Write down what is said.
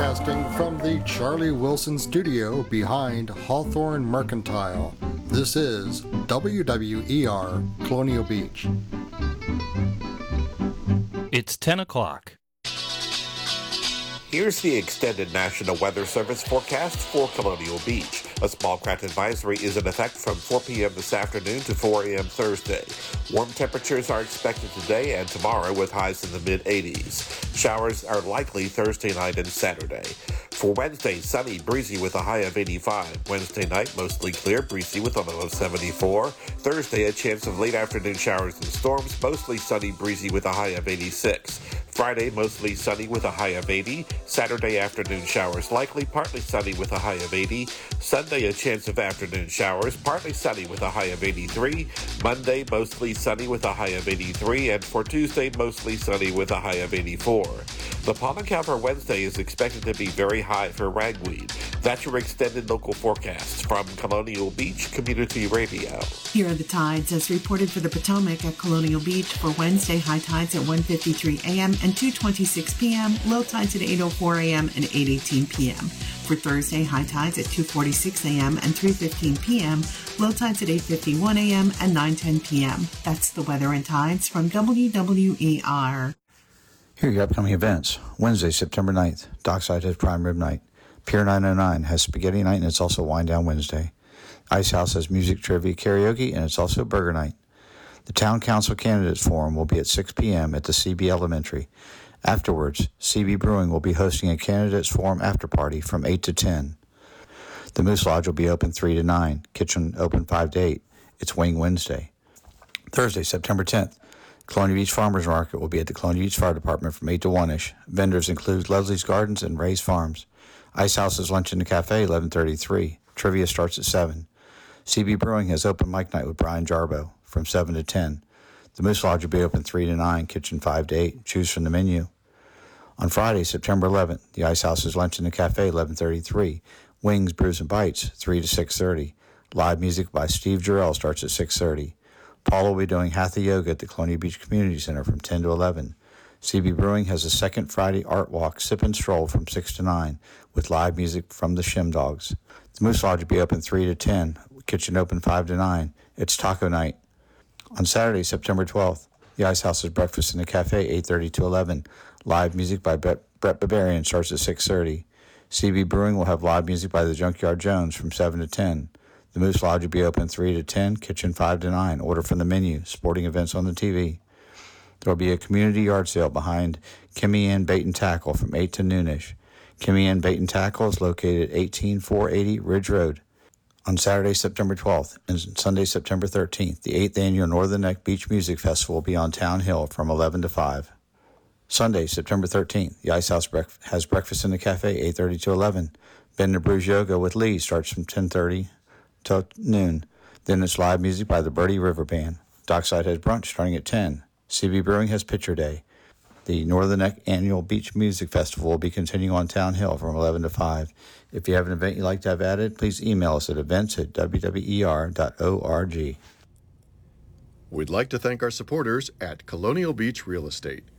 Broadcasting from the Charlie Wilson studio behind Hawthorne Mercantile. This is WWER Colonial Beach. It's 10 o'clock. Here's the extended National Weather Service forecast for Colonial Beach. A small craft advisory is in effect from 4 p.m. this afternoon to 4 a.m. Thursday. Warm temperatures are expected today and tomorrow with highs in the mid-80s. Showers are likely Thursday night and Saturday. For Wednesday, sunny, breezy with a high of 85. Wednesday night, mostly clear, breezy with a low of 74. Thursday, a chance of late afternoon showers and storms, mostly sunny, breezy with a high of 86. Friday, mostly sunny with a high of 80. Saturday, afternoon showers likely, partly sunny with a high of 80. Sunday, a chance of afternoon showers, partly sunny with a high of 83. Monday, mostly sunny with a high of 83. And for Tuesday, mostly sunny with a high of 84. The pollen count for Wednesday is expected to be very high for ragweed. That's your extended local forecast from Colonial Beach Community Radio. Here are the tides as reported for the Potomac at Colonial Beach for Wednesday. High tides at 1:53 a.m. and 2:26 p.m. Low tides at 8:04 a.m. and 8:18 p.m. For Thursday, high tides at 2:46 a.m. and 3:15 p.m. Low tides at 8:51 a.m. and 9:10 p.m. That's the weather and tides from WWER. Here are your upcoming events. Wednesday, September 9th, Dockside has Prime Rib Night. Pier 909 has Spaghetti Night, and it's also Wind Down Wednesday. Ice House has Music Trivia Karaoke, and it's also Burger Night. The Town Council Candidates Forum will be at 6 p.m. at the CB Elementary. Afterwards, CB Brewing will be hosting a Candidates Forum after party from 8 to 10. The Moose Lodge will be open 3 to 9. Kitchen open 5 to 8. It's Wing Wednesday. Thursday, September 10th, Colonial Beach Farmers Market will be at the Colonial Beach Fire Department from 8 to 1-ish. Vendors include Leslie's Gardens and Ray's Farms. Ice House's Lunch in the Cafe, 11:33. Trivia starts at 7. CB Brewing has open mic night with Brian Jarbo from 7 to 10. The Moose Lodge will be open 3 to 9, kitchen 5 to 8. Choose from the menu. On Friday, September 11th, the Ice House's Lunch in the Cafe, 11:33. Wings, Brews, and Bites, 3 to 6:30. Live music by Steve Jarrell starts at 6:30. Paul will be doing Hatha Yoga at the Colonial Beach Community Center from 10 to 11. CB Brewing has a second Friday art walk, sip and stroll from 6 to 9 with live music from the Shim Dogs. The Moose Lodge will be open 3 to 10, kitchen open 5 to 9. It's taco night. On Saturday, September 12th, the Ice House has breakfast in the cafe, 8:30 to 11. Live music by Brett Barbarian starts at 6:30. CB Brewing will have live music by the Junkyard Jones from 7 to 10. The Moose Lodge will be open 3 to 10, kitchen 5 to 9. Order from the menu, sporting events on the TV. There will be a community yard sale behind Kimmy Ann Bait and Tackle from 8 to noonish. Kimmy Ann Bait and Tackle is located at 18480 Ridge Road. On Saturday, September 12th and Sunday, September 13th, the 8th Annual Northern Neck Beach Music Festival will be on Town Hill from 11 to 5. Sunday, September 13th, the Ice House has breakfast in the cafe, 8:30 to 11. Bend and Brews Yoga with Lee starts from 10:30 till noon. Then it's live music by the Birdie River Band. Dockside has brunch starting at 10. CB Brewing has Picture Day. The Northern Neck Annual Beach Music Festival will be continuing on Town Hill from 11 to 5. If you have an event you'd like to have added, please email us at events@wwer.org. We'd like to thank our supporters at Colonial Beach Real Estate.